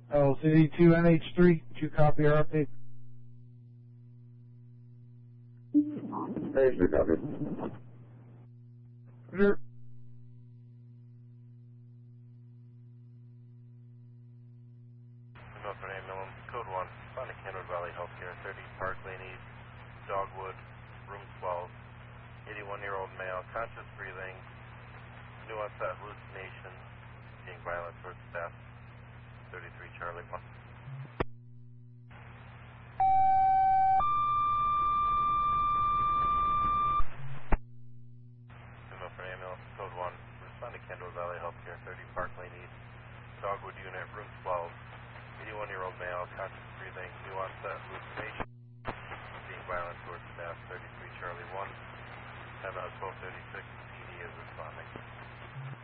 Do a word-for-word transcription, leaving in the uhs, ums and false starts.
L C two N H three, did you copy our update? Hey, sure, copy. Sure. Milford Ambulance, Code one, find a Kenwood Valley Healthcare, thirty Park Lane East, Dogwood, room twelve, eighty-one-year-old male, conscious breathing, new onset hallucination, being violent towards staff, thirty-three Charlie one. Milford Ambulance, Code one, respond to Kenwood Valley Healthcare, thirty Park Lane East, Dogwood unit, room twelve, eighty-one-year-old male, conscious breathing, new onset hallucination, being violent towards staff, thirty-three Charlie one, seven out of twelve thirty-six, P D is responding.